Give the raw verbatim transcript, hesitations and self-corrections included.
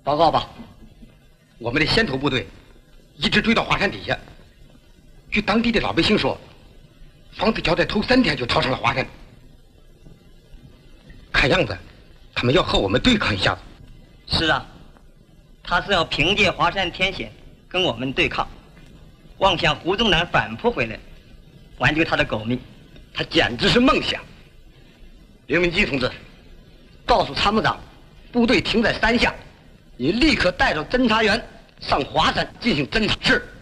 报告吧。 我们的先头部队一直追到华山底下，据当地的老百姓说，方子桥在头三天就逃上了华山。看样子，他们要和我们对抗一下子。 是啊，他是要凭借华山天险跟我们对抗，妄想胡宗南反扑回来，挽救他的狗命，他简直是梦想。刘明基同志，告诉参谋长，部队停在山下，你立刻带着侦察员上华山进行侦查。是。